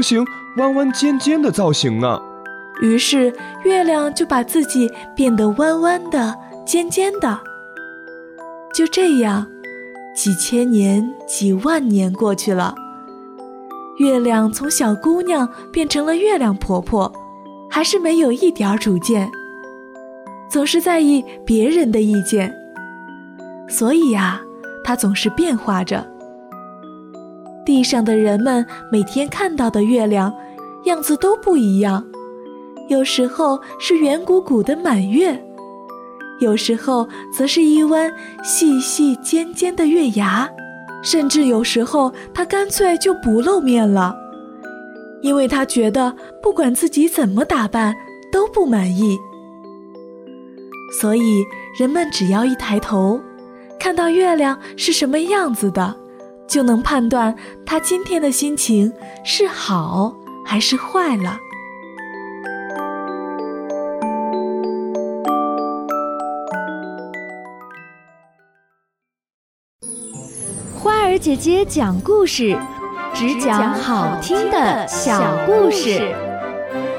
形弯弯尖尖的造型呢。 于是月亮就把自己变得弯弯的、尖尖的。就这样，几千年、几万年过去了，月亮从小姑娘变成了月亮婆婆，还是没有一点主见，总是在意别人的意见。所以啊，她总是变化着。地上的人们每天看到的月亮样子都不一样，有时候是圆鼓鼓的满月，有时候则是一弯细细尖尖的月牙，甚至有时候他干脆就不露面了，因为他觉得不管自己怎么打扮都不满意。所以人们只要一抬头，看到月亮是什么样子的，就能判断他今天的心情是好还是坏了。 花儿姐姐讲故事，只讲好听的小故事。